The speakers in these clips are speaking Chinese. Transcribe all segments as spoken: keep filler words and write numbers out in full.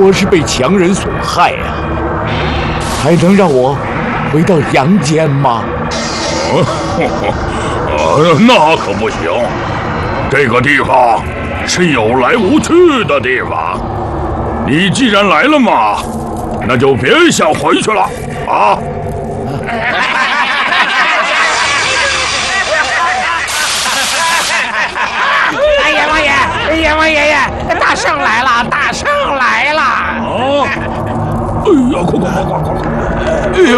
我是被强人所害呀、啊，还能让我回到阳间吗？ 呃，那可不行，这个地方是有来无去的地方。你既然来了嘛，那就别想回去了啊！ 哎呀，王爷，哎呀，王爷爷，大圣来了，大圣来了！ 啊！哎呀，快快快快快！哎呀，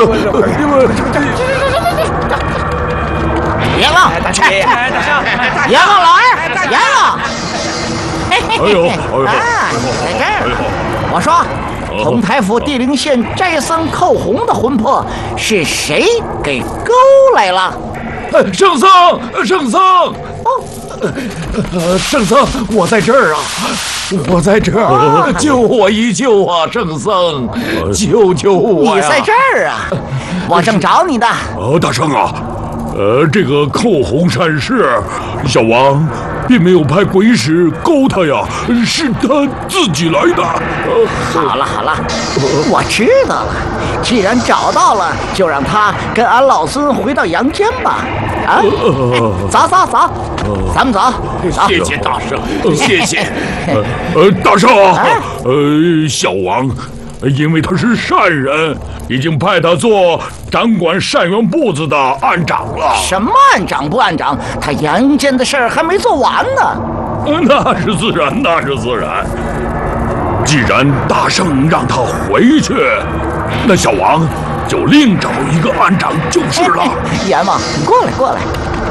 阎王，去！阎王老二，阎王！ 哎呦，哎呦， 啊，在这儿。我说，同台府地灵县斋僧寇洪的魂魄是谁给勾来了？ 圣僧，圣僧！哦，呃，圣僧，我在这儿啊，我在这儿，救我一救啊！圣僧，救救我呀！ 你在这儿啊？我正找你呢。 呃，大圣啊，呃，这个寇洪善事，小王并没有派鬼使勾他呀，是他自己来的。呃、 好了好了，我知道了。既然找到了，就让他跟俺老孙回到阳间吧。啊，走走走，咱们走。走谢谢大圣，谢谢。 呃，呃大圣啊，呃，小王。因为他是善人，已经派他做掌管善缘部子的案长了。 什么案长不案长？他阳间的事儿还没做完呢。 那是自然，那是自然。既然大圣让他回去，那小王就另找一个案长就是了。 阎王，你过来过来。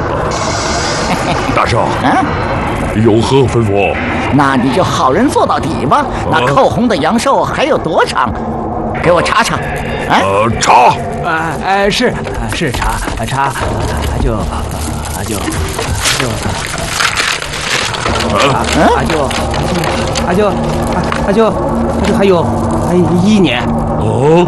大圣， 嗯。 有何吩咐？ 那你就好人做到底吧。那寇洪的阳寿还有多长？给我查查。 啊、呃，查。 哎哎，是是查查，就就就啊就啊就啊就啊就还有还有一年。 哦。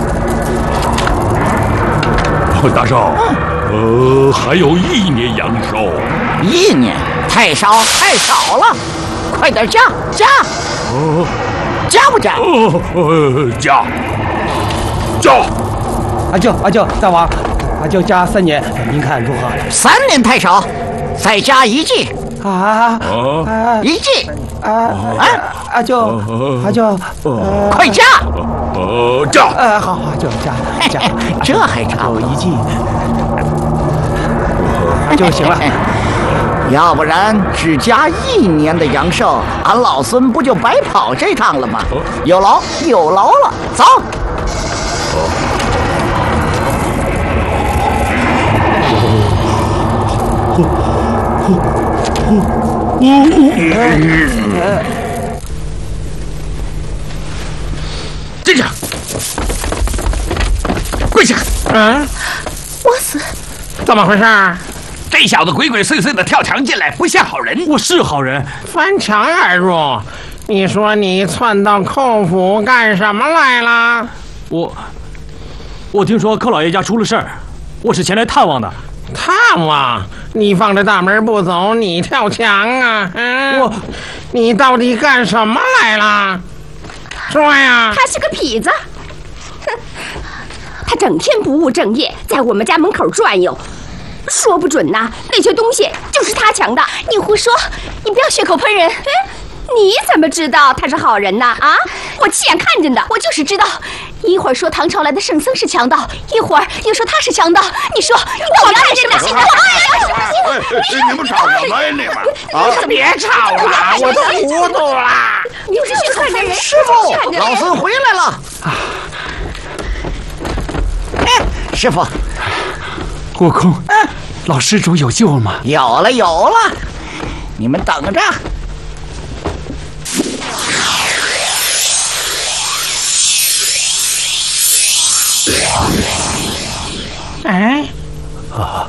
大圣，呃，还有一年阳寿。 一年。太少，太少了，快点加加！ 哦， 加不加？ 哦，呃，加加！ 阿舅阿舅，大王，阿舅加三年，您看如何？ 三年太少，再加一季啊啊！一季啊啊！阿舅阿舅， 快加！ 呃，加！ 呃，好好，就加加， 这还差不多一季就行了。 要不然只加一年的阳寿，俺老孙不就白跑这趟了吗？有劳有劳了，走。 站着，跪下！ 嗯，我死， 怎么回事？这小子鬼鬼祟祟的跳墙进来，不像好人。 我是好人， 翻墙而入。你说你窜到寇府干什么来了？ 我，我听说寇老爷家出了事儿，我是前来探望的。 探望？你放着大门不走，你跳墙啊？嗯， 我， 你到底干什么来了？说呀！ 他是个痞子，哼，他整天不务正业，在我们家门口转悠。说不准呐，那些东西就是他抢的。你胡说！你不要血口喷人。你怎么知道他是好人呢？啊，我亲眼看见的。我就是知道，一会儿说唐朝来的圣僧是强盗，一会儿又说他是强盗。你说你到底干什么？ 你们吵什么呀？你们啊！别吵了，我都糊涂了。 你是血口喷人！ 师傅，老孙回来了。啊！哎，师傅。 悟空，老施主有救了吗？ 有了有了，你们等着。 哎， 啊，